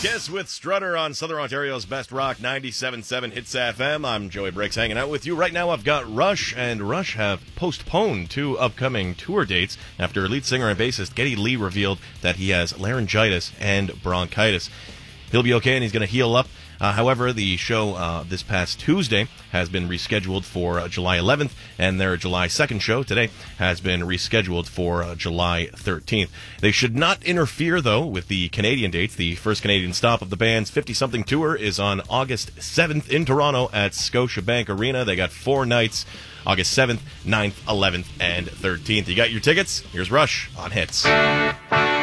Kiss with Strutter on Southern Ontario's Best Rock 97.7 Hits FM. I'm Joey Briggs hanging out with you. Right now I've got Rush, and Rush have postponed two upcoming tour dates after lead singer and bassist Geddy Lee revealed that he has laryngitis and bronchitis. He'll be okay and he's going to heal up. However, the show this past Tuesday has been rescheduled for July 11th, and their July 2nd show today has been rescheduled for July 13th. They should not interfere, though, with the Canadian dates. The first Canadian stop of the band's 50-something tour is on August 7th in Toronto at Scotiabank Arena. They got 4 nights, August 7th, 9th, 11th, and 13th. You got your tickets? Here's Rush on Hits.